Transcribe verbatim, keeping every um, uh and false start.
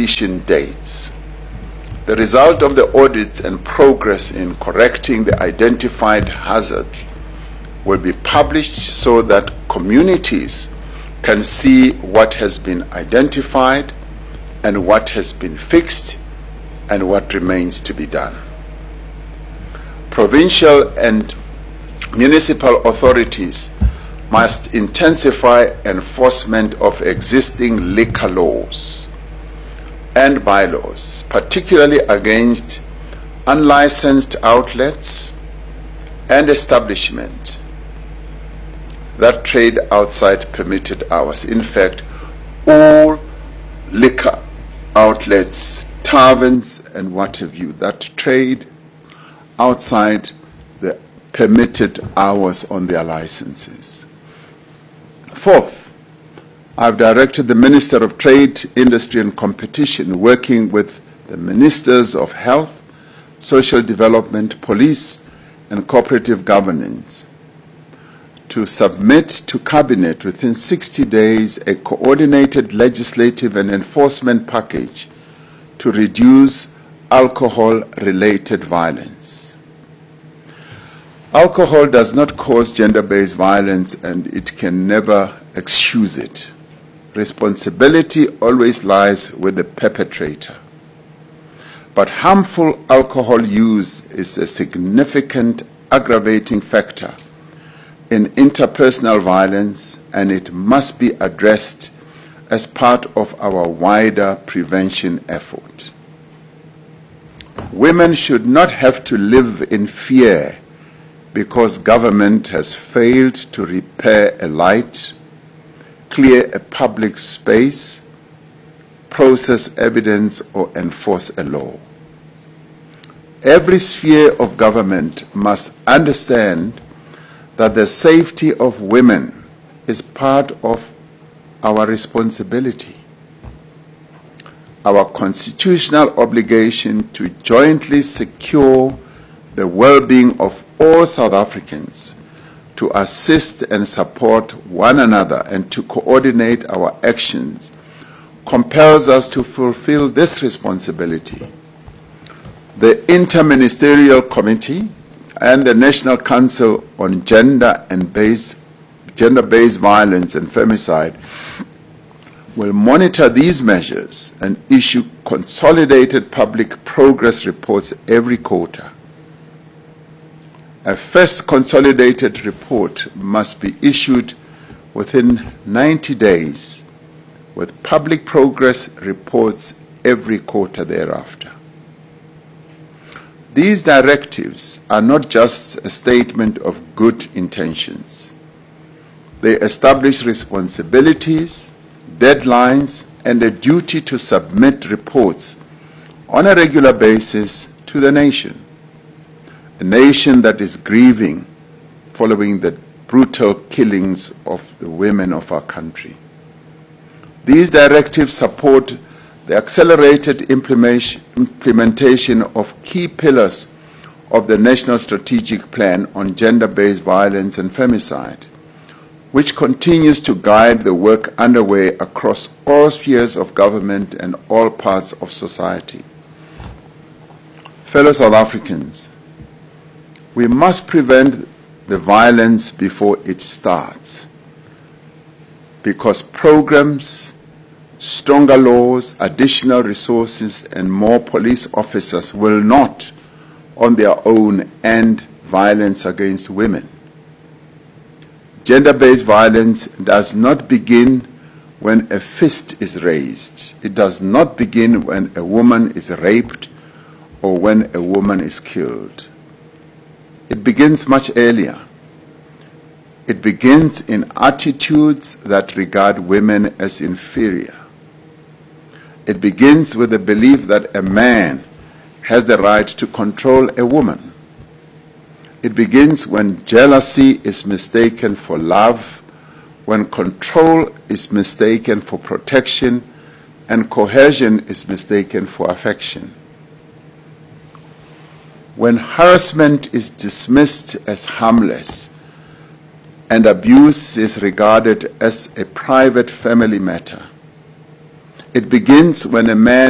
completion dates. The result of the audits and progress in correcting the identified hazards will be published so that communities can see what has been identified and what has been fixed and what remains to be done. Provincial and municipal authorities must intensify enforcement of existing liquor laws and bylaws, particularly against unlicensed outlets and establishments that trade outside permitted hours. In fact, all liquor outlets, taverns, and what have you, that trade outside the permitted hours on their licenses. Fourth, I've directed the Minister of Trade, Industry and Competition, working with the Ministers of Health, Social Development, Police and Cooperative Governance, to submit to Cabinet within sixty days a coordinated legislative and enforcement package to reduce alcohol-related violence. Alcohol does not cause gender-based violence, and it can never excuse it. Responsibility always lies with the perpetrator. But harmful alcohol use is a significant aggravating factor in interpersonal violence, and it must be addressed as part of our wider prevention effort. Women should not have to live in fear because government has failed to repair a light, clear a public space, process evidence, or enforce a law. Every sphere of government must understand that the safety of women is part of our responsibility. Our constitutional obligation to jointly secure the well-being of all South Africans, to assist and support one another and to coordinate our actions compels us to fulfill this responsibility. The Interministerial Committee and the National Council on Gender and Base, Gender-Based Violence and Femicide will monitor these measures and issue consolidated public progress reports every quarter. A first consolidated report must be issued within ninety days, with public progress reports every quarter thereafter. These directives are not just a statement of good intentions. They establish responsibilities, deadlines, and a duty to submit reports on a regular basis to the nation. A nation that is grieving following the brutal killings of the women of our country. These directives support the accelerated implementation of key pillars of the National Strategic Plan on Gender-Based Violence and Femicide, which continues to guide the work underway across all spheres of government and all parts of society. Fellow South Africans, we must prevent the violence before it starts, because programs, stronger laws, additional resources, and more police officers will not, on their own, end violence against women. Gender-based violence does not begin when a fist is raised. It does not begin when a woman is raped or when a woman is killed. It begins much earlier. It begins in attitudes that regard women as inferior. It begins with the belief that a man has the right to control a woman. It begins when jealousy is mistaken for love, when control is mistaken for protection, and coercion is mistaken for affection. When harassment is dismissed as harmless and abuse is regarded as a private family matter. It begins when a man